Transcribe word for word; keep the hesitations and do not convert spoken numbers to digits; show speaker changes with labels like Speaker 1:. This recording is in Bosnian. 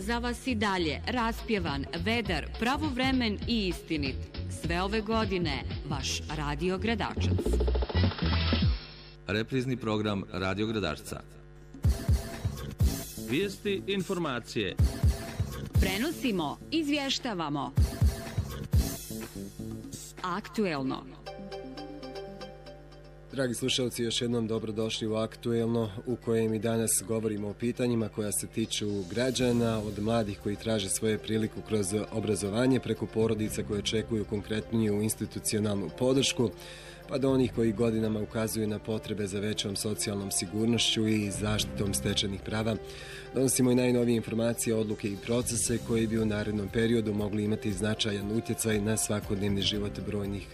Speaker 1: za vas i dalje raspjevan, vedar, pravovremen i istinit. Sve ove godine, vaš Radio Gradačac.
Speaker 2: Reprizni program Radio Gradačca.
Speaker 3: Vijesti, informacije.
Speaker 1: Prenosimo, izvještavamo. Aktuelno.
Speaker 4: Dragi slušalci, još jednom dobrodošli u Aktuelno, u kojem i danas govorimo o pitanjima koja se tiču građana, od mladih koji traže svoje priliku kroz obrazovanje, preko porodica koje očekuju konkretniju institucionalnu podršku, pa do onih koji godinama ukazuju na potrebe za većom socijalnom sigurnošću i zaštitom stečenih prava. Donosimo i najnovije informacije, odluke i procese koji bi u narednom periodu mogli imati značajan utjecaj na svakodnevni život brojnih